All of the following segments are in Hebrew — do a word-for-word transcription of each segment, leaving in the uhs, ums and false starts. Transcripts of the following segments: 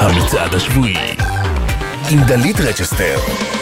המצעד השבועי עם דלית רצ'סטר.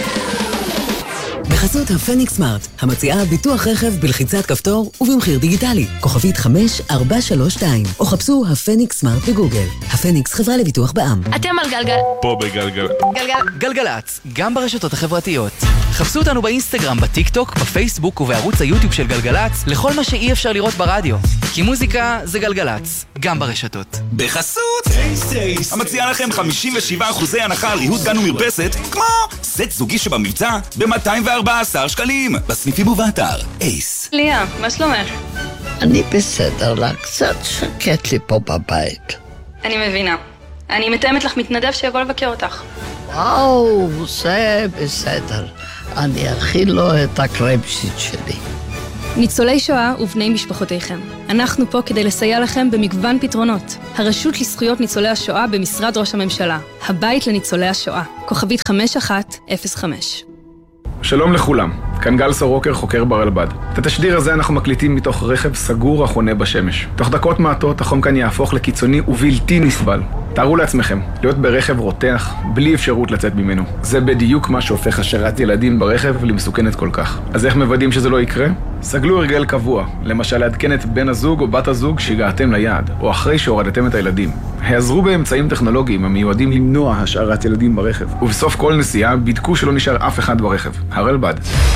בחסות הפניקס סמארט, המציעה ביטוח רכב בלחיצת כפתור ובמחיר דיגיטלי. כוכבית חמש ארבע שלוש שתיים, או חפשו הפניקס סמארט בגוגל. הפניקס, חברה לביטוח בע"מ. אתם על גלגל. פה בגלגל. גלגל. גלגלץ, גם ברשתות החברתיות. חפשו אותנו באינסטגרם, בטיק טוק, בפייסבוק ובערוץ היוטיוב של גלגלץ, לכל מה שאי אפשר לראות ברדיו. כי מוזיקה זה גלגלץ, גם ברשתות. בחסות אייס אייס, המציעה לכם חמישים ושבעה אחוזי הנחה על ריהוט גן ומרפסת, כמו סט זוגי שבמבצע ב-מאתיים וארבע עשרה שקלים, בסניפים ובאתר אייס. ליה, מה שלומך? אני בסדר, לה קצת שקט לי פה בבית. אני מבינה. אני מתאמת לך מתנדב שיבוא לבקר אותך. וואו, זה בסדר. אני אכיל לו את הקרמשיט שלי. ניצולי שואה ובני משפחותיכם. אנחנו פה כדי לסייע לכם במגוון פתרונות. הרשות לזכויות ניצולי השואה במשרד ראש הממשלה. הבית לניצולי השואה. כוכבית חמש אחת אפס חמש. שלום לכולם, כאן גל סורוקר, חוקר ברלב"ד. את התשדיר הזה אנחנו מקליטים מתוך רכב סגור החונה בשמש. תוך דקות מעטות החום כאן יהפוך לקיצוני ובלתי נסבל. תארו לעצמכם, להיות ברכב רותח, בלי אפשרות לצאת ממנו. זה בדיוק מה שהופך השארת ילדים ברכב למסוכנת כל כך. אז איך מוודאים שזה לא יקרה? סגלו הרגל קבוע, למשל לעדכן את בן הזוג או בת הזוג שהגעתם ליעד, או אחרי שהורדתם את הילדים. העזרו באמצעים טכנולוגיים המיועדים למנוע השארת ילדים ברכב. ובסוף כל נסיעה בדקו שלא נשאר אף אחד ברכב. הרלב"ד.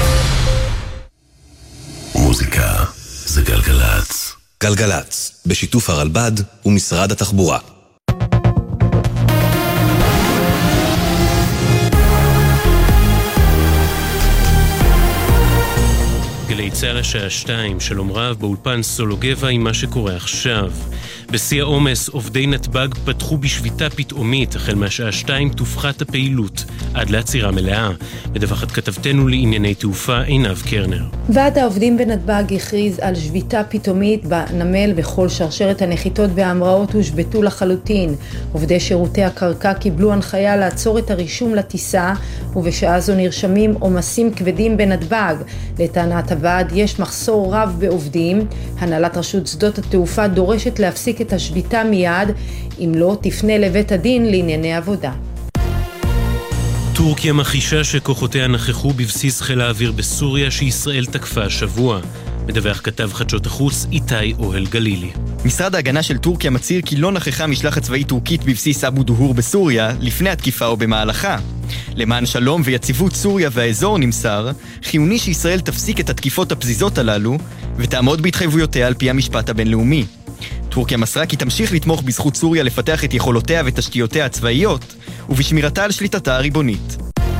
מוזיקה זה גלגלץ. גלגלץ, בשיתוף הרלב"ד ומשרד התחבורה. גלי צה"ל השעה שתיים, שלום רב, באולפן סולו גבע עם מה שקורה עכשיו. בשיא העומס, עובדי נתב"ג פתחו בשביתה פתאומית, החל מהשעה שתיים תופחת הפעילות, עד לעצירה מלאה. מדווחת כתבתנו לענייני תעופה עינב קרנר. ועד העובדים בנתב"ג הכריז על שביתה פתאומית בנמל, וכל שרשרת הנחיתות וההמראות הושבתו לחלוטין. עובדי שירותי הקרקע קיבלו הנחיה לעצור את הרישום לטיסה, ובשעה זו נרשמים עומסים כבדים בנתב"ג. לטענת הוועד יש מחסור רב בעובדים. הנהלת רשות שדות התעופה דורשת להפסיק את השביתה מיד, אם לא תפנה לבית הדין לענייני עבודה. טורקיה מכחישה שכוחותיה נכחו בבסיס חיל האוויר בסוריה שישראל תקפה השבוע. מדווח כתב חדשות החוץ איתי אוהל גלילי. משרד ההגנה של טורקיה מצהיר כי לא נכחה משלחת צבאית טורקית בבסיס אבו דוהור בסוריה לפני התקיפה או במהלכה. למען שלום ויציבות סוריה והאזור נמסר, חיוני שישראל תפסיק את התקיפות הפזיזות הללו ותעמוד בהתחייבויותיה על פי המשפט הבינלאומי. טורקיה מסרה כי תמשיך לתמוך בזכות סוריה לפתח את יכולותיה ותשתיותיה הצבאיות ובשמירתה על שליטתה הריבונית.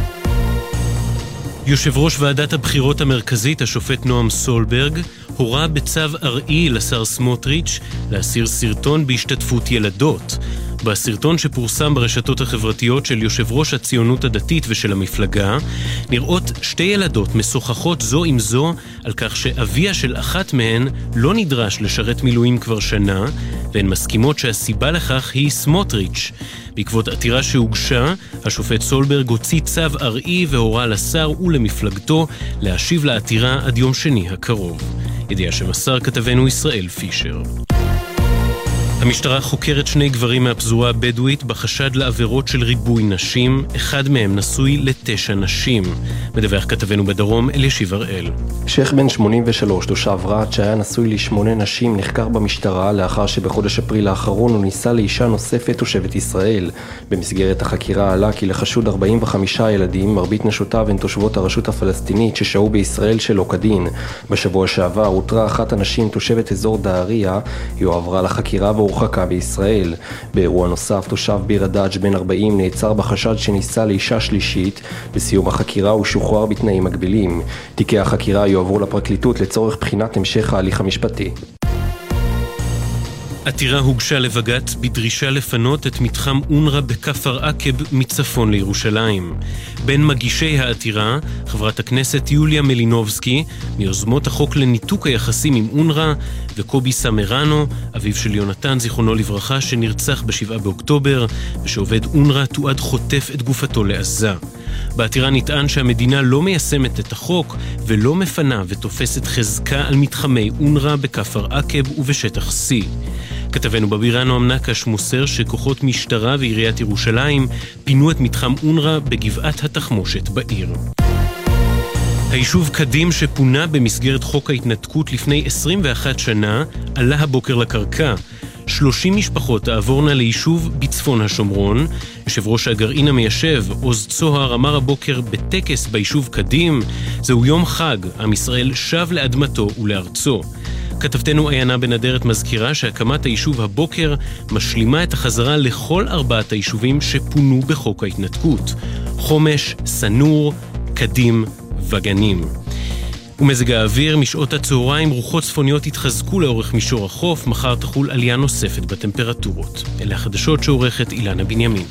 יושב ראש ועדת הבחירות המרכזית, השופט נועם סולברג, הורה בצו ארעי לשר סמוטריץ' להסיר סרטון בהשתתפות ילדות. בסרטון שפורסם ברשתות החברתיות של יושב ראש הציונות הדתית ושל המפלגה, נראות שתי ילדות משוחחות זו עם זו על כך שאביה של אחת מהן לא נדרש לשרת מילואים כבר שנה, והן מסכימות שהסיבה לכך היא סמוטריץ'. בעקבות עתירה שהוגשה, השופט סולברג הוציא צו ארעי והורה לשר ולמפלגתו להשיב לעתירה עד יום שני הקרוב. ידיעה שמסר כתבנו ישראל פישר. המשטרה חוקרת שני גברים מהפזורה הבדואית בחשד לעבירות של ריבוי נשים, אחד מהם נשוי לתשע נשים. מדווח כתבנו בדרום אלישיב הראל. שייך בן שמונים ושלוש, תושב רהט שהיה נשוי לשמונה נשים, נחקר במשטרה לאחר שבחודש אפריל האחרון הוא ניסה לאישה נוספת תושבת ישראל. במסגרת החקירה עלה כי לחשוד ארבעים וחמישה ילדים, מרבית נשותיו הן תושבות הרשות הפלסטינית ששהו בישראל שלא כדין. בשבוע שעבר הותרה אחת הנשים תושבת אזור דהריה, היא הועברה לחקירה והורחקה בישראל. באירוע נוסף, תושב ביר הדאג' בן ארבעים נעצר בחשד שניסה לאישה שלישית. בסיום החקירה הוא שוחרר בתנאים מגבילים. תיקי החקירה יועברו לפרקליטות לצורך בחינת המשך ההליך המשפטי. עתירה הוגשה לבג"ץ בדרישה לפנות את מתחם אונר"א בכפר עקב מצפון לירושלים. בין מגישי העתירה, חברת הכנסת יוליה מלינובסקי, מיוזמות החוק לניתוק היחסים עם אונר"א, וקובי סמרנו, אביו של יונתן זיכרונו לברכה, שנרצח בשבעה באוקטובר, ושעובד אונר"א תועד חוטף את גופתו לעזה. בעתירה נטען שהמדינה לא מיישמת את החוק ולא מפנה ותופסת חזקה על מתחמי אונר"א בכפר עקב ובשטח C. כתבנו בבירה נועם נקש מוסר שכוחות משטרה ועיריית ירושלים פינו את מתחם אונר"א בגבעת התחמושת בעיר. היישוב קדים שפונה במסגרת חוק ההתנתקות לפני עשרים ואחת שנה עלה הבוקר לקרקע. שלושים משפחות תעבורנה ליישוב בצפון השומרון. יושב ראש הגרעין המיישב עוז צוהר אמר הבוקר בטקס ביישוב קדים, זהו יום חג, עם ישראל שב לאדמתו ולארצו. כתבתנו עיינה בנדרת מזכירה שהקמת היישוב הבוקר משלימה את החזרה לכל ארבעת היישובים שפונו בחוק ההתנתקות: חומש, סנור, קדים וגנים. ומזג האוויר, משעות הצהריים רוחות צפוניות התחזקו לאורך מישור החוף, מחר תחול עלייה נוספת בטמפרטורות. אלה החדשות שעורכת אילנה בנימין.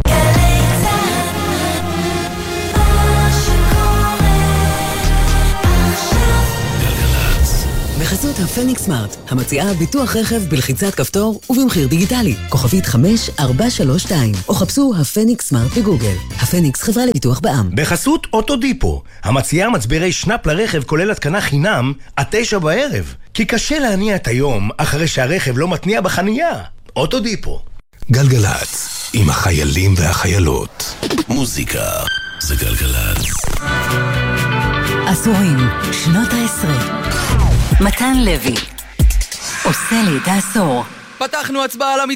בחסות הפניקס סמארט, המציעה ביטוח רכב בלחיצת כפתור ובמחיר דיגיטלי. כוכבית חמש ארבע שלוש שתיים, או חפשו הפניקס סמארט בגוגל. הפניקס חברה לביטוח בע"מ. בחסות אוטודיפו, המציעה מצברי שנאפ לרכב כולל התקנה חינם עד תשע בערב. כי קשה להניע את היום אחרי שהרכב לא מתניע בחנייה. אוטודיפו. גלגלץ, עם החיילים והחיילות. מוזיקה זה גלגלץ. עשורים, שנות העשרה. מתן לוי עושה לי את העשור. פתחנו הצבעה על